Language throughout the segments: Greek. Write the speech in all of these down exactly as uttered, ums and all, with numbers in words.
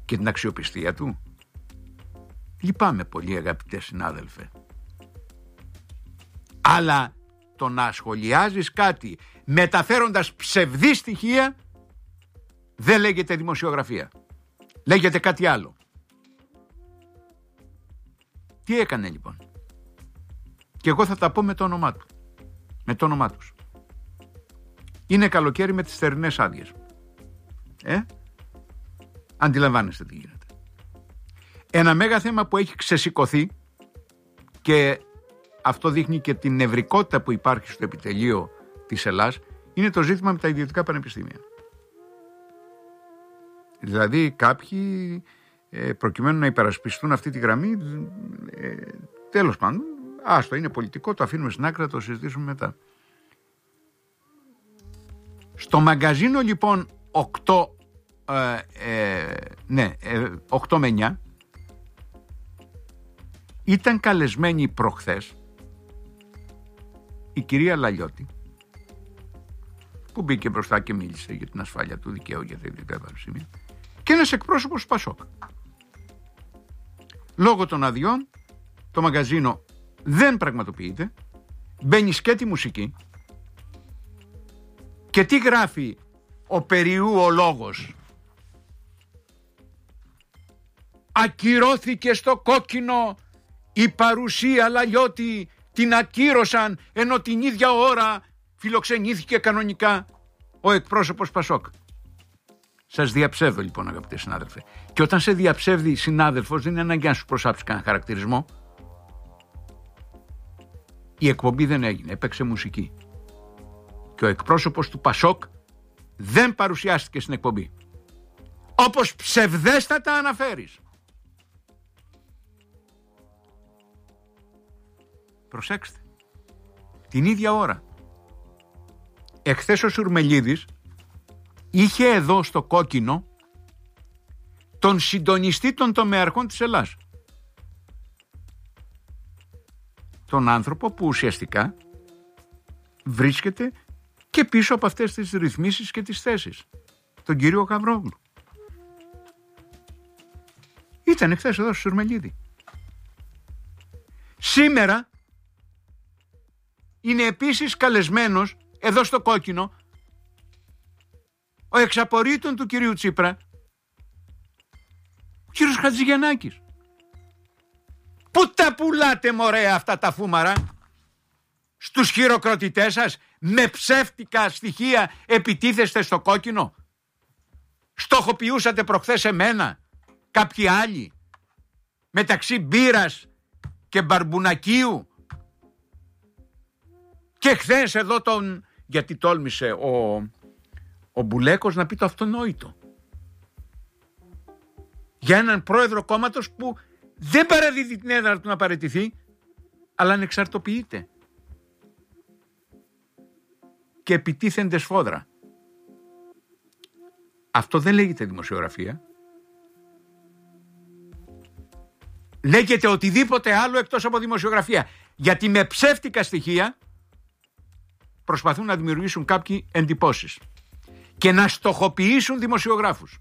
και την αξιοπιστία του. Λυπάμαι πολύ, αγαπητέ συνάδελφε. Αλλά το να σχολιάζεις κάτι μεταφέροντας ψευδή στοιχεία δεν λέγεται δημοσιογραφία. Λέγεται κάτι άλλο. Τι έκανε λοιπόν? Και εγώ θα τα πω με το όνομά του. Με το όνομά τους. Είναι καλοκαίρι με τις θερινές άδειες. Ε? Αντιλαμβάνεστε τι γίνεται. Ένα μέγα θέμα που έχει ξεσηκωθεί και αυτό δείχνει και την νευρικότητα που υπάρχει στο επιτελείο της Ελλάς, είναι το ζήτημα με τα ιδιωτικά πανεπιστήμια. Δηλαδή κάποιοι ε, προκειμένου να υπερασπιστούν αυτή τη γραμμή, ε, τέλος πάντων, άστο, είναι πολιτικό, το αφήνουμε στην άκρη, το συζητήσουμε μετά. Στο μαγκαζίνο λοιπόν οκτώ, ε, ε, ναι, ε, οκτώ με εννιά ήταν καλεσμένη προχθές η κυρία Λαλιώτη, που μπήκε μπροστά και μίλησε για την ασφάλεια του δικαίου για τα ιδιωτικά πανεπιστήμια, και ένας εκπρόσωπος του Πασόκ. Λόγω των αδειών το μαγκαζίνο δεν πραγματοποιείται, μπαίνει σκέτη μουσική και τι γράφει ο περιού ο λόγος? Ακυρώθηκε στο κόκκινο η παρουσία Λαλιώτη, την ακύρωσαν, ενώ την ίδια ώρα φιλοξενήθηκε κανονικά ο εκπρόσωπος Πασόκ. Σας διαψεύδω λοιπόν, αγαπητέ συνάδελφε. Και όταν σε διαψεύδει συνάδελφος, δεν είναι ανάγκη να σου προσάψει κανένα χαρακτηρισμό. Η εκπομπή δεν έγινε, έπαιξε μουσική. Και ο εκπρόσωπος του Πασόκ δεν παρουσιάστηκε στην εκπομπή. Όπως ψευδέστατα αναφέρεις. Προσέξτε. Την ίδια ώρα. Εχθές ο Σουρμελίδης είχε εδώ στο κόκκινο τον συντονιστή των τομεαρχών της Ελλάς. Τον άνθρωπο που ουσιαστικά βρίσκεται και πίσω από αυτές τις ρυθμίσεις και τις θέσεις. Τον κύριο Γαβρόγλου. Ήταν εχθές εδώ στο Σουρμελίδη. Σήμερα είναι επίσης καλεσμένος εδώ στο κόκκινο ο εξαπορρίτων του κυρίου Τσίπρα, ο κύριος Χατζηγιαννάκης. Πού τα πουλάτε μωρέ αυτά τα φούμαρα? Στους χειροκροτητές σας με ψεύτικα στοιχεία επιτίθεστε στο κόκκινο? Στοχοποιούσατε προχθές εμένα, κάποιοι άλλοι, μεταξύ μπύρας και μπαρμπουνακίου? Και χθες εδώ τον, γιατί τόλμησε ο, ο Μπουλέκος να πει το αυτονόητο, για έναν πρόεδρο κόμματος που δεν παραδίδει την έδρα του να παραιτηθεί, αλλά ανεξαρτοποιείται και επιτίθενται σφόδρα. Αυτό δεν λέγεται δημοσιογραφία. Λέγεται οτιδήποτε άλλο εκτός από δημοσιογραφία. Γιατί με ψεύτικα στοιχεία προσπαθούν να δημιουργήσουν κάποιοι εντυπώσεις και να στοχοποιήσουν δημοσιογράφους.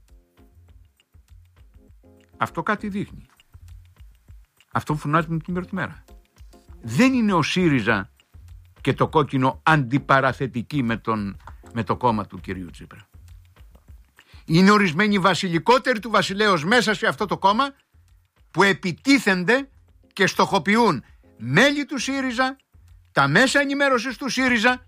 Αυτό κάτι δείχνει. Αυτό φωνάζουμε την ημέρα τη μέρα. Δεν είναι ο ΣΥΡΙΖΑ και το κόκκινο αντιπαραθετική με, τον, με το κόμμα του κυρίου Τσίπρα. Είναι ορισμένοι βασιλικότεροι του βασιλέως μέσα σε αυτό το κόμμα που επιτίθενται και στοχοποιούν μέλη του ΣΥΡΙΖΑ, τα μέσα ενημέρωσης του ΣΥΡΙΖΑ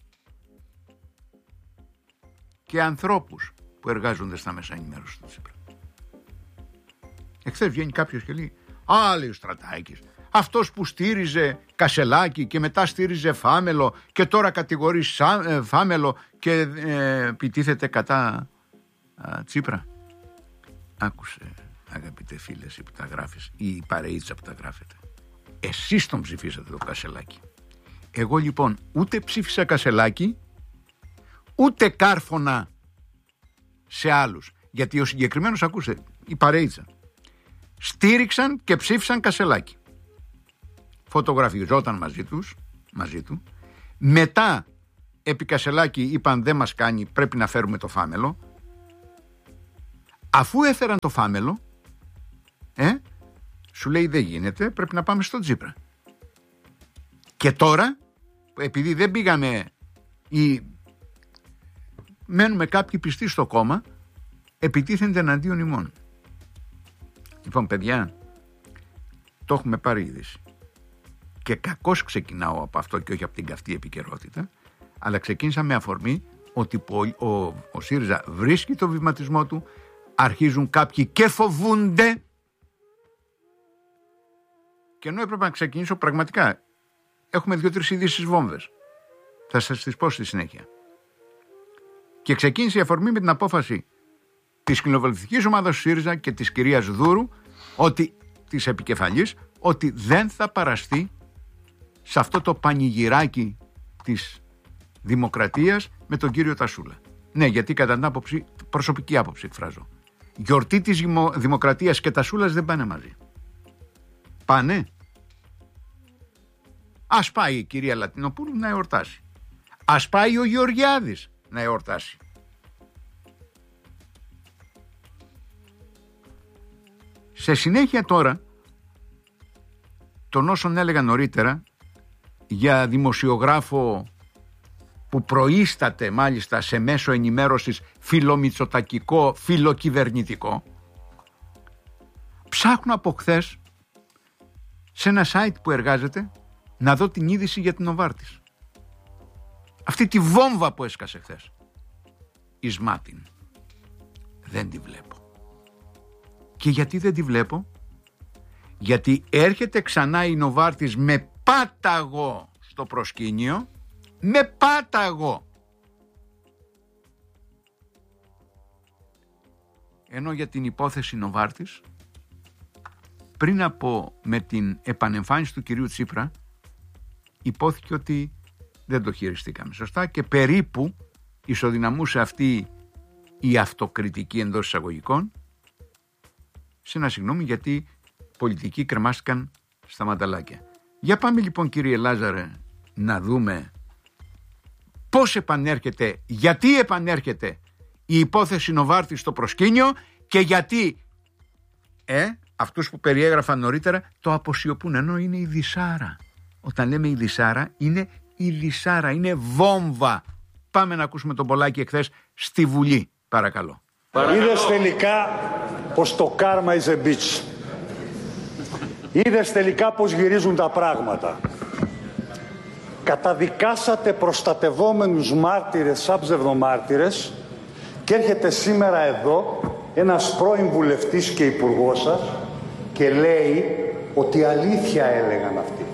και ανθρώπους που εργάζονται στα μέσα ενημέρωσης του Τσίπρα. Εχθές βγαίνει κάποιος και λέει, α, λέει ο Στρατάκης, αυτός που στήριζε Κασελάκη και μετά στήριζε Φάμελο και τώρα κατηγορεί Φάμελο και ε, επιτίθεται κατά α, Τσίπρα. Άκουσε, αγαπητέ φίλε, εσύ που τα γράφεις, ή η παρεΐτσα που τα γράφετε. Εσείς τον ψηφίσατε το Κασελάκη. Εγώ λοιπόν ούτε ψήφισα Κασελάκη, ούτε κάρφωνα σε άλλους. Γιατί ο συγκεκριμένος, ακούσε, η παρεΐτσα, στήριξαν και ψήφισαν Κασελάκη. Φωτογραφιζόταν μαζί τους, μαζί του. Μετά επί Κασελάκη είπαν δεν μας κάνει, πρέπει να φέρουμε το Φάμελο. Αφού έφεραν το φάμελο, ε, σου λέει δεν γίνεται, πρέπει να πάμε στο Τσίπρα. Και τώρα, επειδή δεν πήγαμε ή μένουμε κάποιοι πιστοί στο κόμμα, επιτίθενται εναντίον ημών. Λοιπόν, παιδιά, το έχουμε πάρει είδηση. Και κακώς ξεκινάω από αυτό και όχι από την καυτή επικαιρότητα, αλλά ξεκίνησα με αφορμή ότι ο, ο, ο ΣΥΡΙΖΑ βρίσκει το βηματισμό του, αρχίζουν κάποιοι και φοβούνται. Και ενώ έπρεπε να ξεκινήσω πραγματικά, έχουμε δύο-τρεις ειδήσεις βόμβες. Θα σας τις πω στη συνέχεια. Και ξεκίνησε η αφορμή με την απόφαση της κοινοβουλευτικής ομάδας του ΣΥΡΙΖΑ και της κυρίας Δούρου, ότι, της επικεφαλής, ότι δεν θα παραστεί σε αυτό το πανηγυράκι της δημοκρατίας με τον κύριο Τασούλα. Ναι, γιατί κατά την άποψη, προσωπική άποψη εκφράζω, γιορτή της δημοκρατίας και Τασούλας δεν πάνε μαζί. Πάνε. Ας πάει η κυρία Λατινοπούλου να εορτάσει. Ας πάει ο Γεωργιάδης να εορτάσει. Σε συνέχεια τώρα των όσων έλεγα νωρίτερα για δημοσιογράφο που προείσταται μάλιστα σε μέσο ενημέρωσης φιλομητσοτακικό, φιλοκυβερνητικό, ψάχνω από χθες σε ένα site που εργάζεται να δω την είδηση για την Νοβάρτης. Αυτή τη βόμβα που έσκασε χθες. Εις Μάτιν. Δεν τη βλέπω. Και γιατί δεν τη βλέπω? Γιατί έρχεται ξανά η Νοβάρτης με πάταγο στο προσκήνιο, με πάταγο. Ενώ για την υπόθεση Νοβάρτης, πριν από με την επανεμφάνιση του κυρίου Τσίπρα, υπόθηκε ότι δεν το χειριστήκαμε σωστά και περίπου ισοδυναμούσε αυτή η αυτοκριτική εντός εισαγωγικών σε ένα συγγνώμη γιατί πολιτικοί κρεμάστηκαν στα μανταλάκια. Για πάμε λοιπόν κύριε Λάζαρε να δούμε πώς επανέρχεται, γιατί επανέρχεται η υπόθεση Νοβάρτη στο προσκήνιο και γιατί ε, αυτούς που περιέγραφαν νωρίτερα το αποσιωπούν, ενώ είναι η Δυσάρα. Όταν λέμε η Δυσάρα είναι η Δυσάρα, είναι βόμβα. Πάμε να ακούσουμε τον Πολάκη εχθές στη Βουλή, παρακαλώ. Είδες τελικά πως το karma is a bitch. Είδες τελικά πως γυρίζουν τα πράγματα. Καταδικάσατε προστατευόμενους μάρτυρες σαν ψευδομάρτυρες και έρχεται σήμερα εδώ ένας πρώην βουλευτής και υπουργός σας και λέει ότι αλήθεια έλεγαν αυτοί.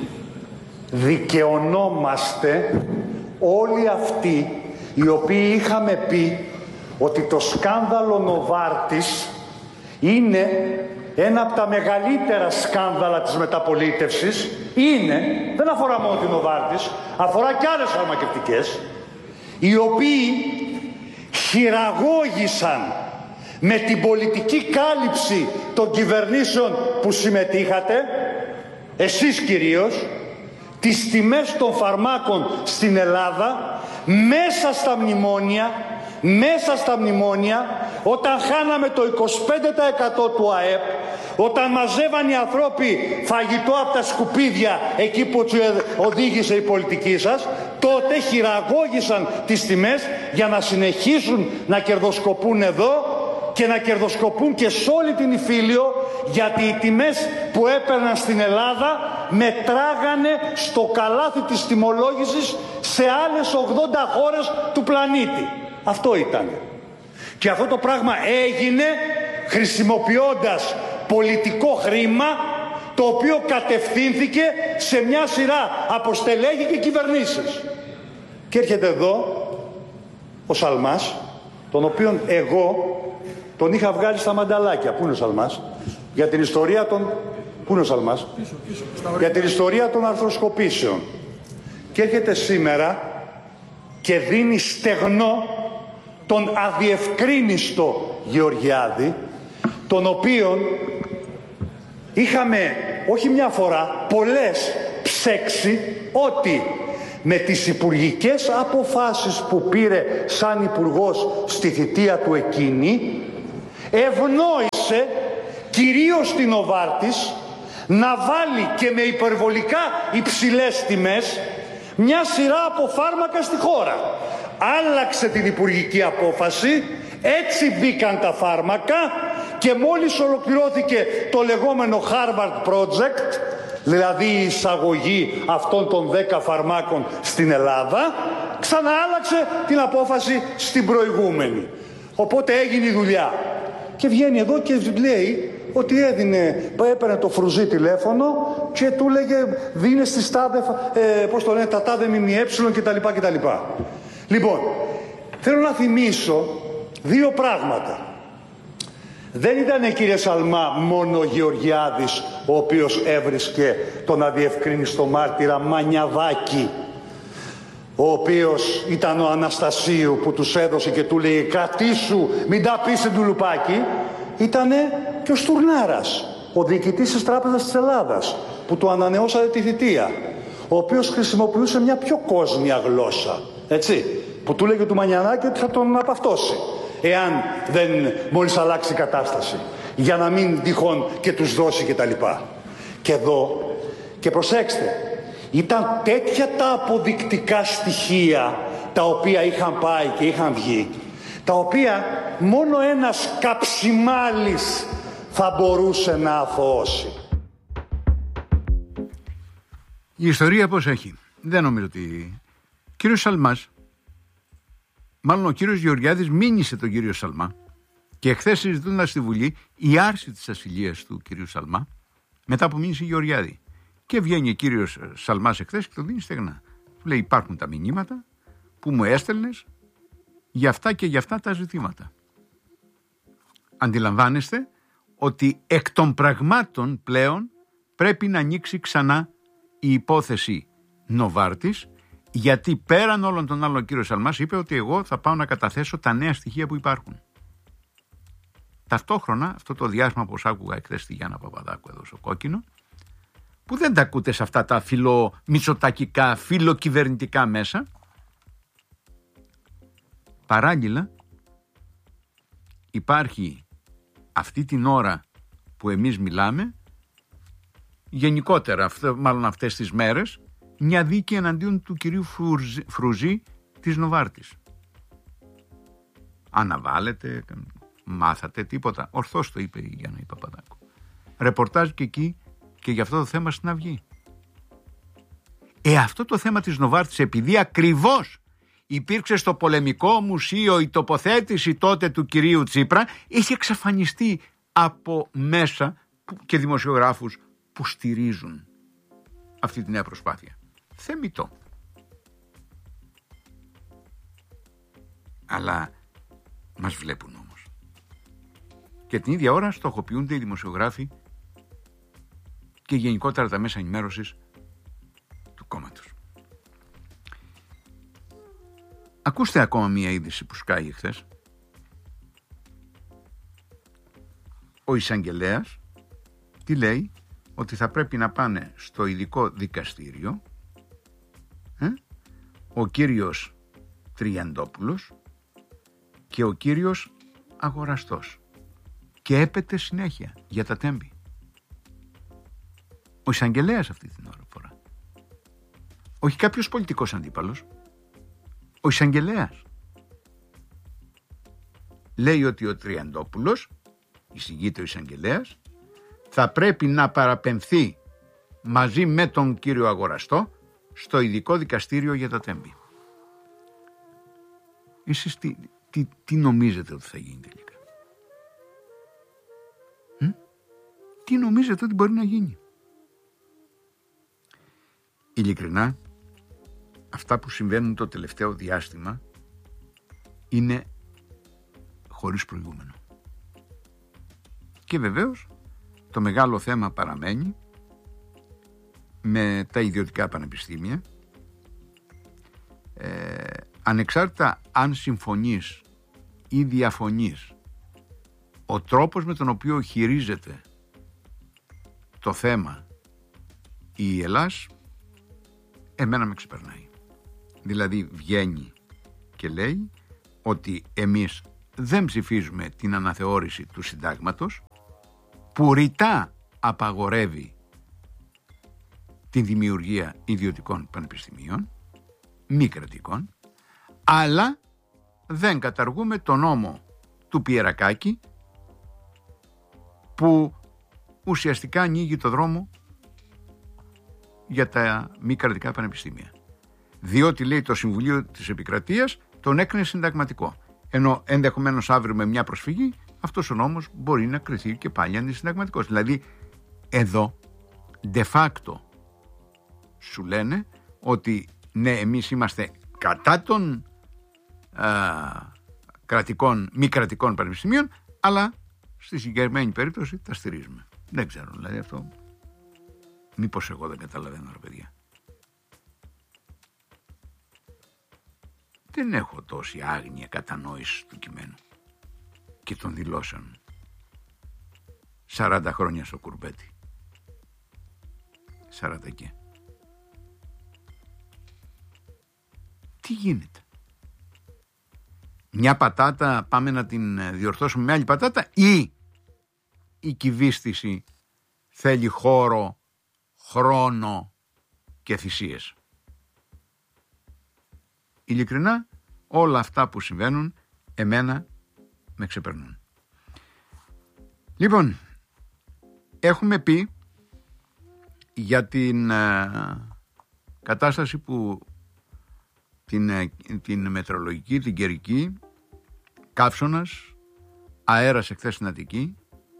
Δικαιωνόμαστε όλοι αυτοί οι οποίοι είχαμε πει ότι το σκάνδαλο Νοβάρτης είναι ένα από τα μεγαλύτερα σκάνδαλα της μεταπολίτευσης. Είναι, δεν αφορά μόνο την Νοβάρτης, αφορά και άλλες φαρμακευτικές, οι οποίοι χειραγώγησαν με την πολιτική κάλυψη των κυβερνήσεων που συμμετείχατε, εσείς κυρίως, τις τιμές των φαρμάκων στην Ελλάδα μέσα στα μνημόνια, μέσα στα μνημόνια, όταν χάναμε το είκοσι πέντε τοις εκατό του ΑΕΠ, όταν μαζεύαν οι ανθρώποι φαγητό από τα σκουπίδια εκεί που τους οδήγησε η πολιτική σας, τότε χειραγώγησαν τις τιμές για να συνεχίσουν να κερδοσκοπούν εδώ και να κερδοσκοπούν και σε όλη την Ιφίλιο, γιατί οι τιμές που έπαιρναν στην Ελλάδα μετράγανε στο καλάθι της τιμολόγησης σε άλλες ογδόντα χώρες του πλανήτη. Αυτό ήταν. Και αυτό το πράγμα έγινε χρησιμοποιώντας πολιτικό χρήμα, το οποίο κατευθύνθηκε σε μια σειρά από στελέχη και κυβερνήσεις. Και έρχεται εδώ ο Σαλμάς, τον οποίον εγώ τον είχα βγάλει στα μανταλάκια. Πού είναι ο Σαλμάς? Για την ιστορία των... Πού είναι ο Σαλμάς? Πίσω, πίσω, για την ιστορία των αρθροσκοπήσεων. Και έρχεται σήμερα και δίνει στεγνό τον αδιευκρίνιστο Γεωργιάδη, τον οποίον είχαμε όχι μια φορά, πολλές ψέξει ότι με τις υπουργικές αποφάσεις που πήρε σαν υπουργός στη θητεία του εκείνη ευνόησε κυρίως την Νοβάρτις να βάλει και με υπερβολικά υψηλές τιμές μια σειρά από φάρμακα στη χώρα. Άλλαξε την υπουργική απόφαση, έτσι μπήκαν τα φάρμακα και μόλις ολοκληρώθηκε το λεγόμενο Harvard Project, δηλαδή η εισαγωγή αυτών των δέκα φαρμάκων στην Ελλάδα, ξαναάλλαξε την απόφαση στην προηγούμενη. Οπότε έγινε η δουλειά. Και βγαίνει εδώ και λέει ότι έδινε, έπαιρνε το Φρουζί τηλέφωνο και του λέγε δίνε στις τάδε, ε, πώς το λένε, τα τάδε ΜΜΕ κτλ. κτλ. Λοιπόν, θέλω να θυμίσω δύο πράγματα. Δεν ήταν, κύριε Σαλμά, μόνο ο Γεωργιάδης ο οποίος έβρισκε τον αδιευκρίνιστο μάρτυρα Μανιαδάκη, ο οποίος ήταν ο Αναστασίου που τους έδωσε και του λέει κρατήσου, μην τα πεις εν τουλουπάκι. Ήτανε και ο Στουρνάρας, ο διοικητής της Τράπεζας της Ελλάδας, που του ανανεώσατε τη θητεία, ο οποίος χρησιμοποιούσε μια πιο κόσμια γλώσσα, έτσι, που του λέγε του Μανιαδάκη ότι θα τον απαυτώσει, εάν δεν μόλις αλλάξει η κατάσταση, για να μην τυχόν και τους δώσει και τα λοιπά. Και εδώ, και προσέξτε, ήταν τέτοια τα αποδεικτικά στοιχεία τα οποία είχαν πάει και είχαν βγει, τα οποία μόνο ένας καψιμάλης θα μπορούσε να αθωώσει. Η ιστορία πώς έχει? Δεν νομίζω ότι... Κύριος Σαλμάς, μάλλον ο κύριος Γεωργιάδης μήνυσε τον κύριο Σαλμά και εχθές συζητούντας στη Βουλή η άρση της ασυλίας του κύριου Σαλμά μετά από μήνυση Γεωργιάδη. Και βγαίνει ο κύριος Σαλμάς εχθές και το δίνει στεγνά. Του λέει υπάρχουν τα μηνύματα που μου έστελνες για αυτά και για αυτά τα ζητήματα. Αντιλαμβάνεστε ότι εκ των πραγμάτων πλέον πρέπει να ανοίξει ξανά η υπόθεση Νοβάρτης, γιατί πέραν όλων των άλλων ο κύριος Σαλμάς είπε ότι εγώ θα πάω να καταθέσω τα νέα στοιχεία που υπάρχουν. Ταυτόχρονα αυτό το διάστημα που άκουγα εχθές στη Γιάννα Παπαδάκου εδώ στο Κόκκινο, που δεν τα ακούτε σε αυτά τα φιλομητσοτακικά, φιλοκυβερνητικά μέσα, παράλληλα υπάρχει αυτή την ώρα που εμείς μιλάμε, γενικότερα μάλλον αυτές τις μέρες, μια δίκη εναντίον του κυρίου Φρουζί, Φρουζί της Νοβάρτης. Αναβάλλετε, μάθατε τίποτα? Ορθώς το είπε η Γιάννα η Παπαδάκου. Ρεπορτάζ και εκεί και για αυτό το θέμα στην Αυγή. Ε, αυτό το θέμα της Νοβάρτης, επειδή ακριβώς υπήρξε στο πολεμικό μουσείο η τοποθέτηση τότε του κυρίου Τσίπρα, είχε εξαφανιστεί από μέσα και δημοσιογράφους που στηρίζουν αυτή τη νέα προσπάθεια. Θεμιτό. Αλλά μας βλέπουν όμως. Και την ίδια ώρα στοχοποιούνται οι δημοσιογράφοι και γενικότερα τα μέσα ενημέρωσης του κόμματος. Ακούστε ακόμα μία είδηση που σκάει χθες. Ο εισαγγελέας τι λέει? Ότι θα πρέπει να πάνε στο ειδικό δικαστήριο ε, ο κύριος Τριαντόπουλος και ο κύριος Αγοραστός και έπεται συνέχεια για τα τέμπη. Ο εισαγγελέας αυτή την ώρα φορά. Όχι κάποιος πολιτικός αντίπαλος. Ο εισαγγελέας λέει ότι ο Τριαντόπουλος, εισηγείται ο εισαγγελέας, θα πρέπει να παραπεμφθεί μαζί με τον κύριο Αγοραστό στο ειδικό δικαστήριο για τα τέμπη. Εσείς τι, τι, τι νομίζετε ότι θα γίνει τελικά? Μ? Τι νομίζετε ότι μπορεί να γίνει? Ειλικρινά, αυτά που συμβαίνουν το τελευταίο διάστημα είναι χωρίς προηγούμενο. Και βεβαίως το μεγάλο θέμα παραμένει με τα ιδιωτικά πανεπιστήμια. Ε, ανεξάρτητα αν συμφωνείς ή διαφωνείς, ο τρόπος με τον οποίο χειρίζεται το θέμα η Ελλάς εμένα με ξεπερνάει. Δηλαδή βγαίνει και λέει ότι εμείς δεν ψηφίζουμε την αναθεώρηση του συντάγματος που ρητά απαγορεύει την δημιουργία ιδιωτικών πανεπιστημίων, μη κρατικών, αλλά δεν καταργούμε τον νόμο του Πιερακάκη που ουσιαστικά ανοίγει το δρόμο για τα μη κρατικά πανεπιστήμια. Διότι, λέει, το Συμβουλίο της Επικρατείας τον έκρινε συνταγματικό. Ενώ ενδεχομένως αύριο με μια προσφυγή αυτός ο νόμος μπορεί να κριθεί και πάλι αντισυνταγματικός. Δηλαδή εδώ de facto σου λένε ότι ναι, εμείς είμαστε κατά των α, κρατικών, μη κρατικών πανεπιστημίων, αλλά στη συγκεκριμένη περίπτωση τα στηρίζουμε. Δεν ξέρω, δηλαδή αυτό μήπως εγώ δεν καταλαβαίνω, ρε παιδιά. Δεν έχω τόση άγνοια κατανόηση του κειμένου και των δηλώσεων. σαράντα χρόνια στο κουρμπέτι. σαράντα και. Τι γίνεται? Μια πατάτα πάμε να την διορθώσουμε με άλλη πατάτα, ή η κυβίστηση θέλει χώρο, χρόνο και θυσίες? Ειλικρινά, όλα αυτά που συμβαίνουν εμένα με ξεπερνούν. Λοιπόν, έχουμε πει για την ε, κατάσταση που την, ε, την μετεωρολογική, την καιρική, καύσωνας, αέρας εχθές στην Αττική,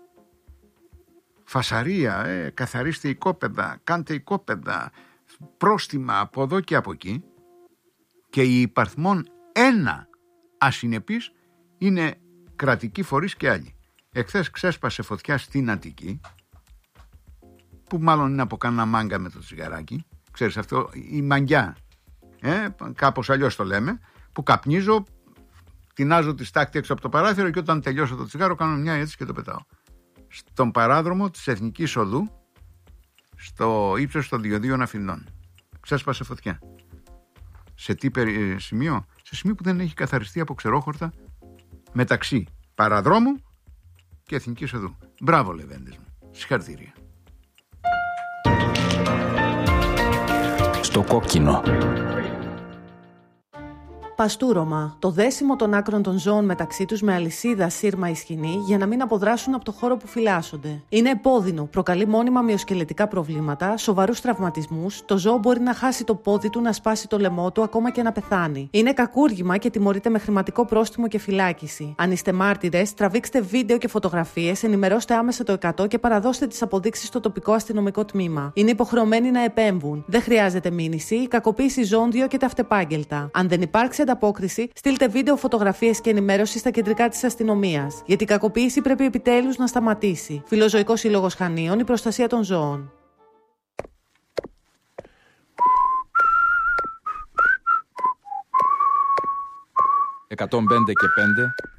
φασαρία, ε, καθαρίστε οικόπεδα, κάντε οικόπεδα, πρόστιμα από εδώ και από εκεί, και η υπαριθμόν ένα ασυνεπής είναι κρατικοί φορείς και άλλοι. Εχθές ξέσπασε φωτιά στην Αττική, που μάλλον είναι από κανένα μάγκα με το τσιγαράκι, ξέρεις αυτό, η μαγκιά, ε, κάπως αλλιώς το λέμε, που καπνίζω, τεινάζω τη στάκτη έξω από το παράθυρο και όταν τελειώσω το τσιγάρο κάνω μια έτσι και το πετάω. Στον παράδρομο της Εθνικής Οδού, στο ύψος των Διοδίων Αφινών, ξέσπασε φωτιά. Σε τι περι... σημείο? Σε σημείο που δεν έχει καθαριστεί από ξερόχορτα μεταξύ παραδρόμου και Εθνικής Οδού. Μπράβο, λεβέντες μου. Συγχαρητήρια. Στο κόκκινο. Παστούρωμα. Το δέσιμο των άκρων των ζώων μεταξύ τους με αλυσίδα, σύρμα ή σκοινή για να μην αποδράσουν από το χώρο που φυλάσσονται. Είναι επώδυνο, προκαλεί μόνιμα μυοσκελετικά προβλήματα, σοβαρούς τραυματισμούς, το ζώο μπορεί να χάσει το πόδι του, να σπάσει το λαιμό του, ακόμα και να πεθάνει. Είναι κακούργημα και τιμωρείται με χρηματικό πρόστιμο και φυλάκιση. Αν είστε μάρτυρες, τραβήξτε βίντεο και φωτογραφίες, ενημερώστε άμεσα το εκατό και παραδώστε τις αποδείξεις στο τοπικό αστυνομικό τμήμα. Είναι υποχρεωμένοι να επέμβουν. Δεν χρειάζεται μήνυση, η κακοποίηση ζώων διώκεται αυτεπάγγελτα. Αν δεν υπάρξει ανταπόκριση, στείλτε βίντεο, φωτογραφίες και ενημέρωση στα κεντρικά της αστυνομίας. Γιατί η κακοποίηση πρέπει επιτέλους να σταματήσει. Φιλοζωικός Σύλλογος Χανίων, η προστασία των ζώων. εκατόν πέντε και πέντε